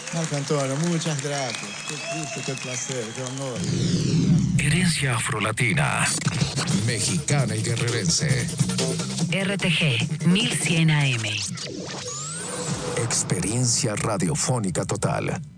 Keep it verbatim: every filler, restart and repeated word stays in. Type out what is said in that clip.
Marco Antonio, muchas gracias. Qué gusto, qué placer, qué honor. Herencia afrolatina, mexicana y guerrerense. R T G mil cien A M. Experiencia radiofónica total.